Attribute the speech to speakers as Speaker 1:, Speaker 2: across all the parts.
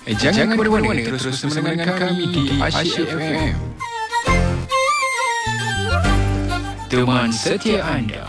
Speaker 1: Jangan ke mana-mana, terus bersama dengan kami di Asyik FM. Teman setia anda.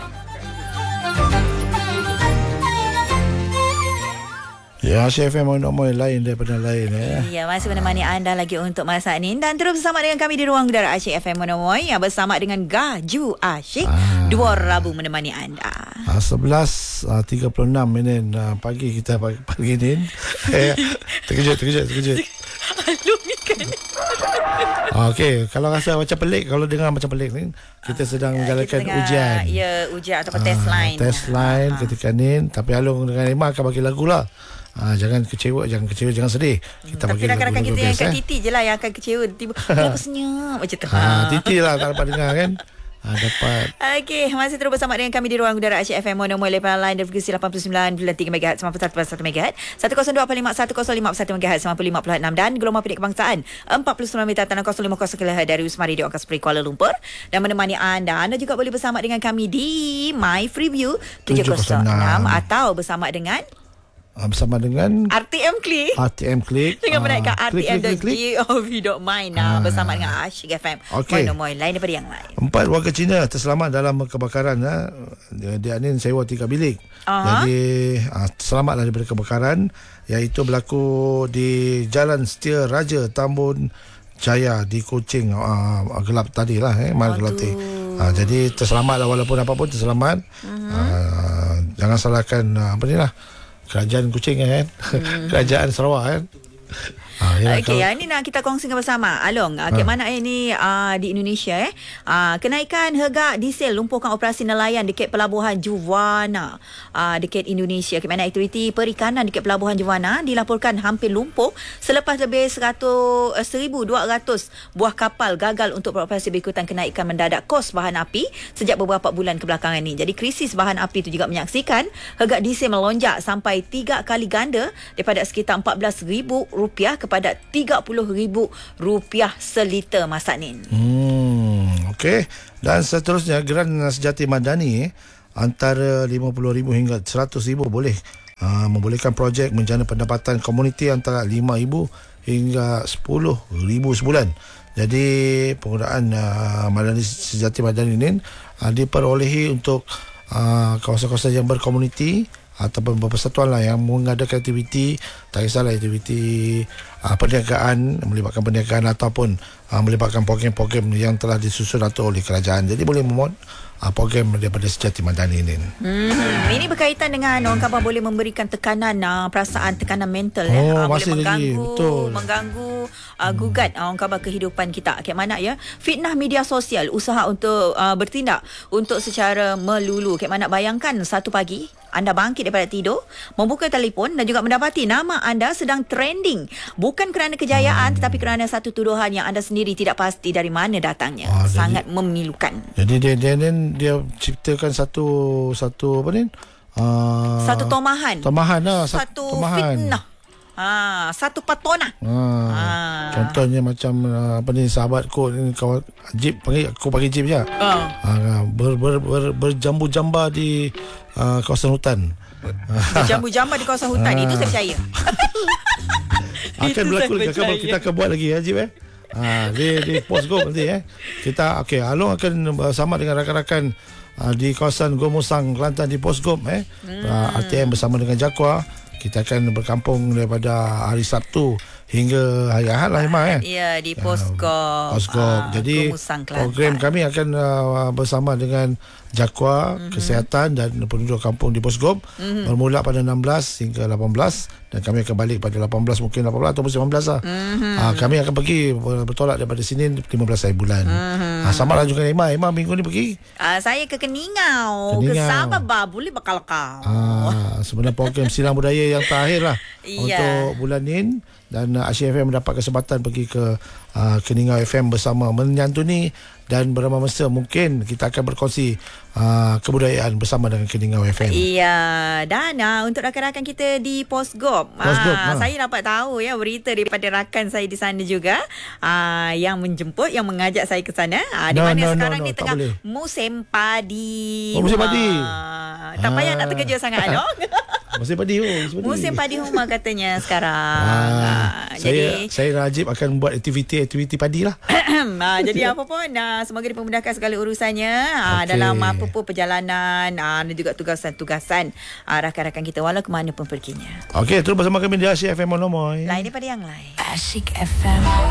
Speaker 2: Ya, Asyik FM nombor lain daripada lain
Speaker 3: Ya, masih menemani anda lagi untuk masa ini. Dan terus bersama dengan kami di ruang udara Asyik FM Monomoy, yang bersama dengan Gaju Asyik. Dua Rabu menemani anda.
Speaker 2: 11.36 pagi kita pagi ni. Terkejut.
Speaker 3: Aduh, ni kan.
Speaker 2: Okey, kalau rasa macam pelik, kalau dengar macam pelik ni, kita sedang menjalankan ujian.
Speaker 3: Ya, ujian ataupun test line.
Speaker 2: Test line ketika ni. Tapi Alung dengan Emma akan bagi lagu lah. Jangan kecewa, jangan sedih. Kita
Speaker 3: tapi rakan-rakan kita yang kat Titi je lah yang akan kecewa. Tiba, kenapa senyap macam tu.
Speaker 2: Titi lah tak dapat dengar kan. Dapat.
Speaker 3: Okey, masih terus bersama dengan kami di ruang udara Asyik FM Monomoy lepas line dari frekuensi 89.3 MHz 91.1 MHz 102.5 MHz 95.6 dan gelombang pendek kebangsaan 49 meter tanah 050 kHz dari Wisma Radio Angkasa Puri Kuala Lumpur. Dan menemani anda juga boleh bersama dengan kami di My Freeview 706 atau bersama dengan RTM Klik. Dengan menaikkan rtm.gov.my bersama dengan Asyik FM. Monomoy lain daripada yang lain.
Speaker 2: 4 warga Cina terselamat dalam kebakaran. Dia ni sewa 3 bilik. Jadi selamatlah daripada kebakaran, iaitu berlaku di Jalan Setia Raja, Tambun Jaya di Kuching. Gelap tadi lah malam gelap tadi. Jadi terselamatlah, walaupun apa pun terselamat. Jangan salahkan apa ni lah, Kerajaan Kuching kan. Kerajaan Sarawak kan.
Speaker 3: Okey, ini nak kita kongsikan bersama Along. Mana ini di Indonesia kenaikan harga diesel lumpuhkan operasi nelayan dekat pelabuhan Juwana dekat Indonesia. Mana aktiviti perikanan dekat pelabuhan Juwana dilaporkan hampir lumpuh selepas lebih 1,200 buah kapal gagal untuk beroperasi berikutan kenaikan mendadak kos bahan api sejak beberapa bulan kebelakangan ini. Jadi krisis bahan api itu juga menyaksikan harga diesel melonjak sampai 3 kali ganda daripada sekitar RM14,000 kepada RM30,000 seliter masa ni.
Speaker 2: Okey. Dan seterusnya, Geran Sejati Madani antara RM50,000 hingga RM100,000 boleh membolehkan projek menjana pendapatan komuniti antara RM5,000 hingga RM10,000 sebulan. Jadi penggunaan Madani Sejati Madani ini diperolehi untuk kawasan-kawasan yang berkomuniti ataupun berpersatuan lah yang mengadakan aktiviti, tak kisahlah aktiviti perniagaan, melibatkan perniagaan ataupun melibatkan program-program yang telah disusun atau oleh kerajaan. Jadi boleh memohon program daripada Sejati Madani ini.
Speaker 3: Ini berkaitan dengan orang khabar boleh memberikan tekanan, perasaan tekanan mental.
Speaker 2: Masih
Speaker 3: boleh mengganggu gugat orang khabar kehidupan kita. Mana fitnah media sosial, usaha untuk bertindak untuk secara melulu. Mana bayangkan satu pagi anda bangkit daripada tidur, membuka telefon dan juga mendapati nama anda sedang trending. Bukan kerana kejayaan tetapi kerana satu tuduhan yang anda sendiri tidak pasti dari mana datangnya. Sangat memilukan. Jadi
Speaker 2: dia ciptakan satu apa ni?
Speaker 3: Satu tomahan.
Speaker 2: Satu
Speaker 3: fitnah. Satu patona.
Speaker 2: Contohnya macam apa ni, sahabatku ni, kawan jeep, aku pakai jeep je. Berjambu-jamba di kawasan hutan.
Speaker 3: Berjambu-jamba di kawasan hutan, itu saya percaya.
Speaker 2: Akan berlaku lagi. Kita akan buat lagi jeep di Postgop nanti kita Along akan bersama dengan rakan-rakan di kawasan Gomusang, Kelantan di Postgop RTM bersama dengan Jakwa. Kita akan berkampung daripada hari Sabtu hingga hari Ahad lah, Imam
Speaker 3: Ya, di Postgop.
Speaker 2: Jadi program kami akan bersama dengan Jakwa, Kesihatan dan penduduk kampung di Postgop bermula pada 16 hingga 18 dan kami akan balik pada 18, mungkin 18 atau 19 lah. Kami akan pergi bertolak daripada sini 15 hari bulan. Sama lah juga Imam minggu ni pergi.
Speaker 3: Saya ke Keningau. Ke Sabah boleh bakal kau.
Speaker 2: Sebenarnya program Silang Budaya yang terakhir lah untuk bulan ni. Dan Asyik FM mendapat kesempatan pergi ke Keningau FM bersama menyantuni dan beramah mesra. Mungkin kita akan berkongsi kebudayaan bersama dengan Keningau FM.
Speaker 3: Dan untuk rakan-rakan kita di Postgop, saya dapat tahu berita daripada rakan saya di sana juga yang menjemput, yang mengajak saya ke sana. Di mana sekarang ni tengah musim padi.
Speaker 2: Musim padi.
Speaker 3: Tak payah nak terkejut sangat.
Speaker 2: Musim padi.
Speaker 3: Musim padi huma katanya sekarang.
Speaker 2: Saya Rajib akan buat aktiviti padi lah.
Speaker 3: Jadi apa pun semoga dipermudahkan segala urusannya dalam apa pun perjalanan dan juga tugasan-tugasan rakan-rakan kita walau ke mana pun perginya.
Speaker 2: Okey, terus bersama kami di Asyik FM Monomoy.
Speaker 3: Lain daripada yang lain.
Speaker 4: Asyik FM.